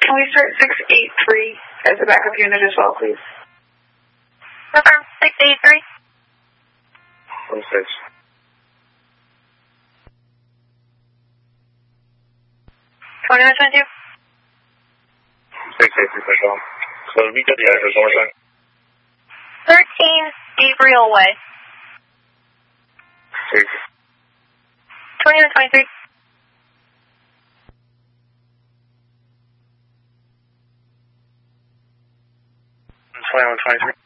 Can we start 683 as a backup unit as well, please? Confirm 683. 26. 2122. 683, so we get the address one more time. 13 Gabriel Way. 2123. 2123.